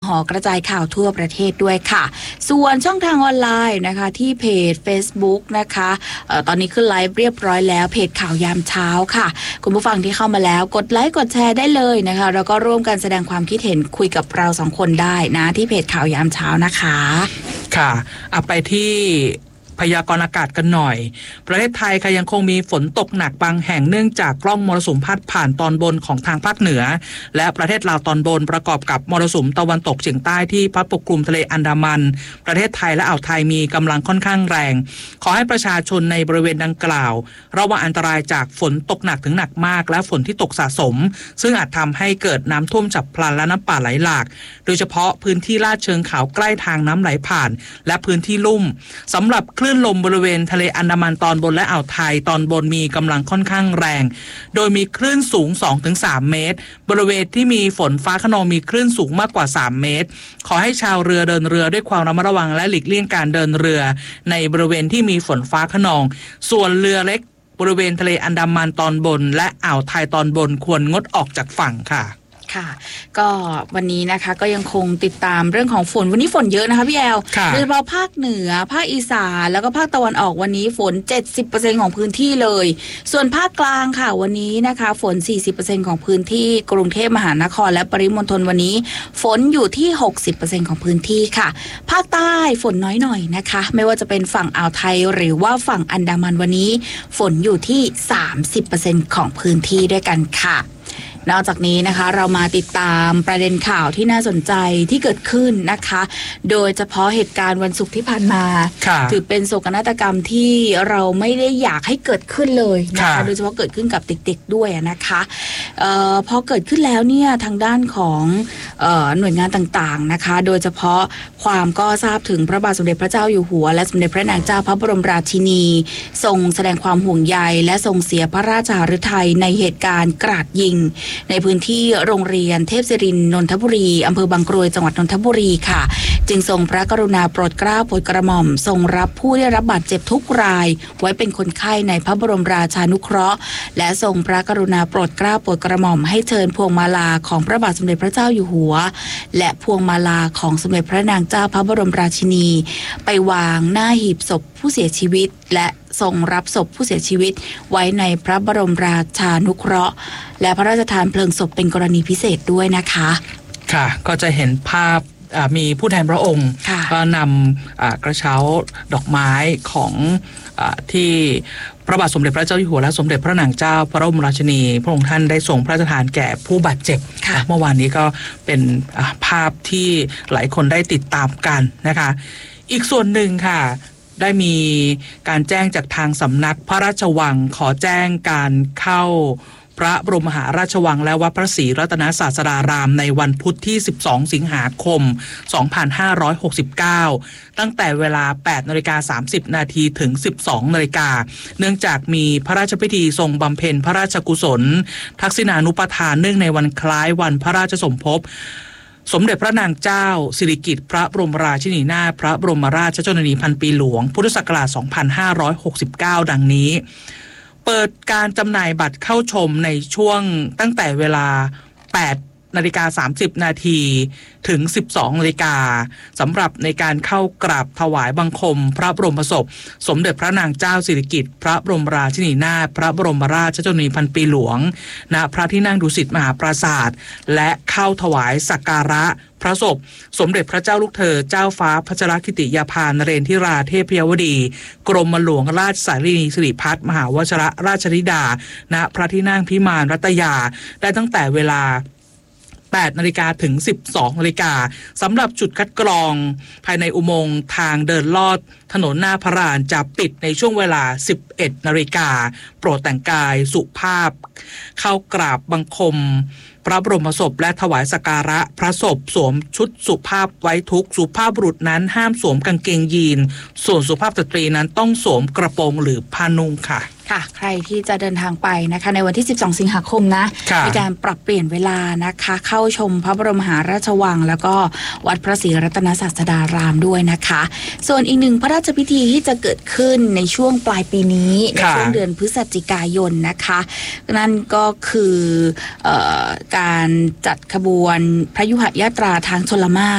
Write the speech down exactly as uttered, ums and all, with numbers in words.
อกระจายข่าวทั่วประเทศด้วยค่ะส่วนช่องทางออนไลน์นะคะที่เพจ Facebook นะคะเอ่อตอนนี้ขึ้นไลฟ์เรียบร้อยแล้วเพจข่าวยามเช้าค่ะคุณผู้ฟังที่เข้ามาแล้วกดไลค์กดแชร์ได้เลยนะคะแล้วก็ร่วมกันแสดงความคิดเห็นคุยกับเราสองคนได้นะที่เพจข่าวยามเช้านะคะค่ะเอาไปที่พยากรณ์อากาศกันหน่อยประเทศไทยค่ะยังคงมีฝนตกหนักบางแห่งเนื่องจากร่องมรสุมพัดผ่านตอนบนของทางภาคเหนือและประเทศลาวตอนบนประกอบกับมรสุมตะวันตกเฉียงใต้ที่พัดปกคลุมทะเลอันดามันประเทศไทยและอ่าวไทยมีกำลังค่อนข้างแรงขอให้ประชาชนในบริเวณดังกล่าวระวังอันตรายจากฝนตกหนักถึงหนักมากและฝนที่ตกสะสมซึ่งอาจทำให้เกิดน้ำท่วมฉับพลันและน้ำป่าไหลหลากโดยเฉพาะพื้นที่ลาดเชิงเขาใกล้ทางน้ำไหลผ่านและพื้นที่ลุ่มสำหรับคลื่นลมบริเวณทะเลอันดามันตอนบนและอ่าวไทยตอนบนมีกำลังค่อนข้างแรงโดยมีคลื่นสูง สองถึงสาม เมตรบริเวณที่มีฝนฟ้าคะนองมีคลื่นสูงมากกว่าสามเมตรขอให้ชาวเรือเดินเรือด้วยความระมัดระวังและหลีกเลี่ยงการเดินเรือในบริเวณที่มีฝนฟ้าคะนองส่วนเรือเล็กบริเวณทะเลอันดามันตอนบนและอ่าวไทยตอนบนควรงดออกจากฝั่งค่ะค่ะก็วันนี้นะคะก็ยังคงติดตามเรื่องของฝนวันนี้ฝนเยอะนะคะพี่แอลโดยเฉพาะภาคเหนือภาคอีสานแล้วก็ภาคตะวันออกวันนี้ฝน เจ็ดสิบเปอร์เซ็นต์ ของพื้นที่เลยส่วนภาคกลางค่ะวันนี้นะคะฝน สี่สิบเปอร์เซ็นต์ ของพื้นที่กรุงเทพมหานครและปริมณฑลวันนี้ฝนอยู่ที่ หกสิบเปอร์เซ็นต์ ของพื้นที่ค่ะภาคใต้ฝนน้อยหน่อยนะคะไม่ว่าจะเป็นฝั่งอ่าวไทยหรือว่าฝั่งอันดามันวันนี้ฝนอยู่ที่ สามสิบเปอร์เซ็นต์ ของพื้นที่ด้วยกันค่ะนอกจากนี้นะคะเรามาติดตามประเด็นข่าวที่น่าสนใจที่เกิดขึ้นนะคะโดยเฉพาะเหตุการณ์วันศุกร์ที่ผ่านมาถือเป็นโศกนาฏกรรมที่เราไม่ได้อยากให้เกิดขึ้นเลยนะคะโดยเฉพาะเกิดขึ้นกับเด็กๆด้วยนะคะเอ่อพอเกิดขึ้นแล้วเนี่ยทางด้านของเอ่อหน่วยงานต่างๆนะคะโดยเฉพาะความก็ทราบถึงพระบาทสมเด็จพระเจ้าอยู่หัวและสมเด็จพระนางเจ้าพระบรมราชินีทรงแสดงความห่วงใยและทรงเสียพระราชหฤทัยในเหตุการณ์กราดยิงในพื้นที่โรงเรียนเทพศิรินทร์นนทบุรีอำเภอบางกรวยจังหวัดนนทบุรีค่ะจึงทรงพระกรุณาโปรดเกล้าโปรดกระหม่อมทรงรับผู้ได้รับบาดเจ็บทุกรายไว้เป็นคนไข้ในพระบรมราชานุเคราะห์และทรงพระกรุณาโปรดเกล้าโปรดกระหม่อมให้เชิญพวงมาลาของพระบาทสมเด็จพระเจ้าอยู่หัวและพวงมาลาของสมเด็จพระนางเจ้าพระบรมราชินีไปวางหน้าหีบศพผู้เสียชีวิตและทรงรับศพผู้เสียชีวิตไว้ในพระบรมราชานุเคราะห์และพระราชทานเพลิงศพเป็นกรณีพิเศษด้วยนะคะค่ะก็จะเห็นภาพมีผู้แทนพระองค์ก็นำกระเช้าดอกไม้ของที่พระบาทสมเด็จพระเจ้าอยู่หัวและสมเด็จพระนางเจ้าพระบรมราชินีพระองค์ท่านได้ทรงพระราชทานแก่ผู้บาดเจ็บเมื่อวานนี้ก็เป็นภาพที่หลายคนได้ติดตามกันนะคะอีกส่วนหนึ่งค่ะได้มีการแจ้งจากทางสำนักพระราชวังขอแจ้งการเข้าพระบรมมหาราชวังและวัดพระศรีรัตนศาสดารามในวันพุธที่สิบสองสิงหาคมสองพันห้าร้อยหกสิบเก้าตั้งแต่เวลา แปดนาฬิกาสามสิบนาทีถึง สิบสองนาฬิกาเนื่องจากมีพระราชพิธีทรงบำเพ็ญพระราชกุศลทักษิณานุปทานเนื่องในวันคล้ายวันพระราชสมภพสมเด็จพระนางเจ้าสิริกิติ์พระบรมราชินีนาถพระบรมราชชนนีพันปีหลวงพุทธศักราชสองพันห้าร้อยหกสิบเก้าดังนี้เปิดการจำหน่ายบัตรเข้าชมในช่วงตั้งแต่เวลา แปดนาฬิกาสามสิบนาทีถึง สิบสองนาฬิกาสำหรับในการเข้ากราบถวายบังคมพระบรมศพสมเด็จพระนางเจ้าสิริกิติ์พระบรมราชินีนาถพระบรมราชชนนีพันปีหลวงณพระที่นั่งดุสิตมหาปราสาทและเข้าถวายสักการะพระศพสมเด็จพระเจ้าลูกเธอเจ้าฟ้าพัชรกิติยาภานเรนทิราเทพยวดีกรมหลวงราชสารีนีสิริพัฒน์มหาวชิรราชธิดาณพระที่นั่งพิมานรัตยาได้ตั้งแต่เวลาแปดนาฬิกาถึง สิบสองนาฬิกาสำหรับจุดคัดกรองภายในอุโมงค์ทางเดินลอดถนนหน้าพระลานจะปิดในช่วงเวลา สิบเอ็ดนาฬิกาโปรดแต่งกายสุภาพเข้ากราบบังคมพระบรมศพและถวายสักการะพระศพสวมชุดสุภาพไว้ทุกสุภาพบุรุษนั้นห้ามสวมกางเกงยีนส่วนสุภาพสตรีนั้นต้องสวมกระโปรงหรือผ้านุ่งค่ะค่ะใครที่จะเดินทางไปนะคะในวันที่สิบสองสิงหาคมนะมีการปรับเปลี่ยนเวลานะคะเข้าชมพระบรมมหาราชวังแล้วก็วัดพระศรีรัตนศาสดารามด้วยนะคะส่วนอีกหนึ่งพระราชพิธีที่จะเกิดขึ้นในช่วงปลายปีนี้ในช่วงเดือนพฤศจิกายนนะคะนั่นก็คือเอ่อการจัดขบวนพระยุหยาตราทางชลมาร